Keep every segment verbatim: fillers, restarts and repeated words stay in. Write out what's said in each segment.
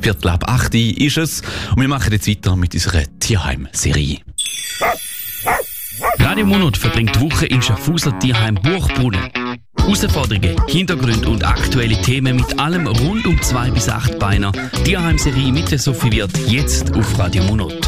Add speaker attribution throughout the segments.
Speaker 1: Viertel ab acht ist es und wir machen jetzt weiter mit unserer Tierheim-Serie.
Speaker 2: Radio Monat verbringt die Woche in Schaffhauser Tierheim Buchbrunnen. Herausforderungen, Hintergründe und aktuelle Themen mit allem rund um zwei bis acht Beiner. Tierheim-Serie mit der Sophie Wirth jetzt auf Radio Monat.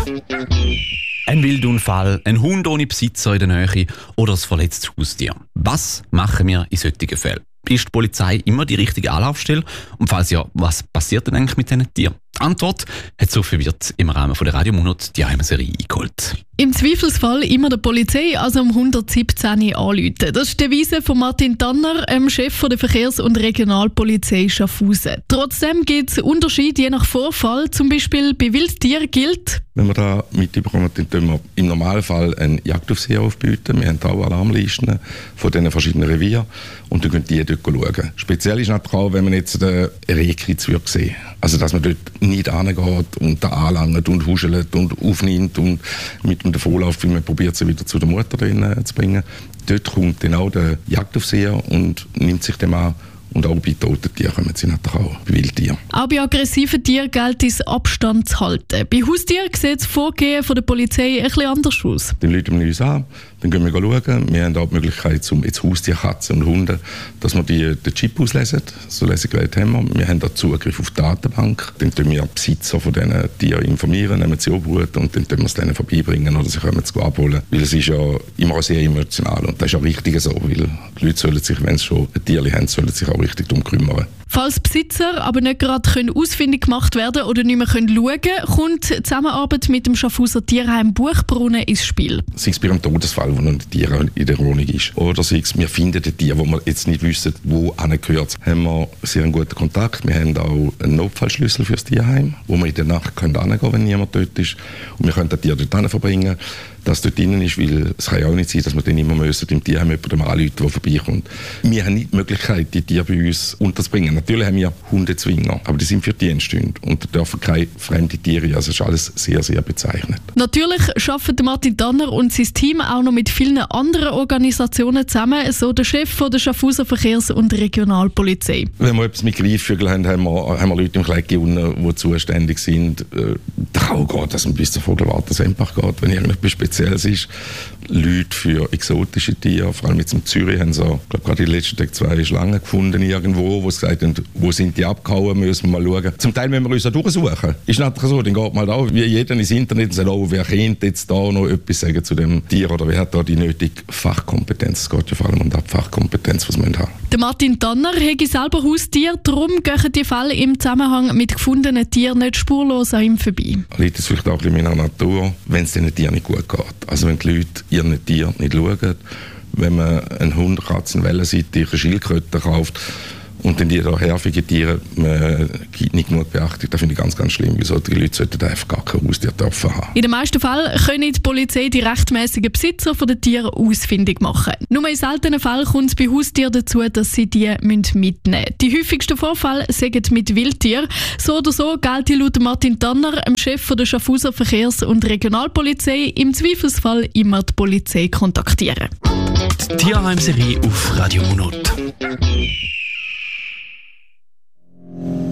Speaker 1: Ein Wildunfall, ein Hund ohne Besitzer in der Nähe oder ein verletztes Haustier. Was machen wir in solchen Fällen? Ist die Polizei immer die richtige Anlaufstelle? Und falls ja, was passiert denn eigentlich mit diesen Tieren? Die Antwort hat Sophie Wirth im Rahmen der Radio Monat die Heimserie eingeholt.
Speaker 3: Im Zweifelsfall immer der Polizei, also um hundertsiebzehn anrufen. Das ist die Devise von Martin Tanner, dem Chef der Verkehrs- und Regionalpolizei Schaffhausen. Trotzdem gibt es Unterschiede je nach Vorfall. Zum Beispiel bei Wildtieren gilt:
Speaker 4: Wenn wir da mitbekommen, dann tun wir im Normalfall einen Jagdaufseher aufbieten. Wir haben auch Alarmlisten von diesen verschiedenen Revieren und dann können die dort schauen. Speziell ist natürlich auch, wenn man jetzt einen Rehkitz sehen. Also, dass man dort nicht hingeht und da anlangt und huschelt und aufnimmt und mit dem Vorlauf, wie man probiert, sie wieder zu der Mutter drin zu bringen. Dort kommt dann auch der Jagdaufseher und nimmt sich dem an. Und auch bei toten Tieren kommen sie natürlich auch, bei Wildtieren.
Speaker 3: Auch bei aggressiven Tieren gilt es, Abstand zu halten. Bei Haustieren sieht das Vorgehen von der Polizei ein bisschen anders aus.
Speaker 4: Dann rufen wir uns an, dann gehen wir schauen. Wir haben auch die Möglichkeit, um jetzt Haustiere, Katzen und Hunde, dass wir die, den Chip auslesen. So Lesegerät haben wir. Wir haben auch Zugriff auf die Datenbank. Dann informieren wir die Besitzer von diesen Tieren, informieren, nehmen sie Obhut und dann können wir es denen vorbeibringen oder sie können es abholen. Weil es ist ja immer sehr emotional und das ist auch richtig so, weil die Leute sollen sich, wenn sie schon ein Tier haben, sollen sich auch richtig darum kümmern.
Speaker 3: Falls Besitzer aber nicht gerade ausfindig gemacht werden oder nicht mehr schauen können, kommt die Zusammenarbeit mit dem Schaffhauser Tierheim Buchbrunnen ins Spiel.
Speaker 4: Sei es bei einem Todesfall, wo noch ein Tier in der Wohnung ist, oder sei es, wir finden ein Tier, wo wir jetzt nicht wissen, wo hingehört, haben wir sehr einen guten Kontakt. Wir haben auch einen Notfallschlüssel für das Tierheim, wo wir in der Nacht hingehen können, wenn niemand dort ist. Und wir können das Tier dort hin verbringen, das dort drinnen ist, weil es kann ja auch nicht sein, dass wir dann immer müssen, im Tierheim jemandem anrufen, der vorbeikommt. Wir haben nicht die Möglichkeit, die Tiere bei uns unterzubringen. Natürlich haben wir Hundezwinger, aber die sind für Diensthunde und da dürfen keine fremden Tiere. Also das ist alles sehr, sehr bezeichnet.
Speaker 3: Natürlich arbeiten Martin Tanner und sein Team auch noch mit vielen anderen Organisationen zusammen, so der Chef von der Schaffhauser Verkehrs- und Regionalpolizei.
Speaker 4: Wenn wir etwas mit Greifvögeln haben, haben wir, haben wir Leute im Kleid unten, die zuständig sind. Da kann auch gehen, dass man bis zur Vogelwarte Sempach geht, wenn irgendetwas Spezielles ist. Leute für exotische Tiere, vor allem jetzt in Zürich haben sie, ich glaube, gerade die letzten Tag zwei Schlangen gefunden irgendwo, wo sie gesagt haben, wo sind die abgehauen, müssen wir mal schauen. Zum Teil müssen wir uns auch durchsuchen. Ist natürlich so, dann geht man halt auch wie jeder ins Internet und sagt, oh, wer könnte jetzt da noch etwas sagen zu dem Tier oder wer hat da die nötige Fachkompetenz. Es geht ja vor allem um die Fachkompetenz, was wir haben.
Speaker 3: Der Martin Tanner hat selber Haustier, darum gehen die Fälle im Zusammenhang mit gefundenen Tieren nicht spurlos an ihm vorbei.
Speaker 4: Liegt es vielleicht auch in meiner Natur, wenn es den Tieren nicht gut geht. Also wenn die Leute ihren Tieren nicht schauen, wenn man einen Hund, Katzen, Wellensittich, eine Schildkröte kauft und dann die da herfigen Tiere, man gibt nicht genug Beachtung, das finde ich ganz, ganz schlimm. Weil die Leute sollten einfach gar kein Haustier dürfen haben.
Speaker 3: In den meisten Fällen können die Polizei die rechtmäßigen Besitzer der Tiere ausfindig machen. Nur in seltenen Fällen kommt es bei Haustieren dazu, dass sie die mitnehmen müssen. Die häufigsten Vorfälle sind mit Wildtieren. So oder so gilt laut Martin Tanner, dem Chef der Schaffhauser Verkehrs- und Regionalpolizei, im Zweifelsfall immer die Polizei kontaktieren.
Speaker 2: Die Tierheim-Serie auf Radio Monat.